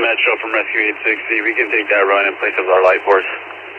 Metro from Rescue 860. We can take that run in place of our light force.